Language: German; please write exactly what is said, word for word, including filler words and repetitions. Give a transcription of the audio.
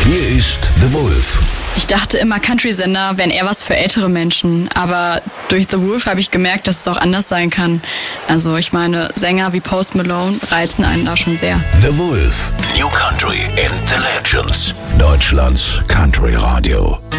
Hier ist The Wolf. Ich dachte immer, Country-Sender wären eher was für ältere Menschen, aber durch The Wolf habe ich gemerkt, dass es auch anders sein kann. Also ich meine, Sänger wie Post Malone reizen einen da schon sehr. The Wolf. New Country in the Legends. Deutschlands Country Radio.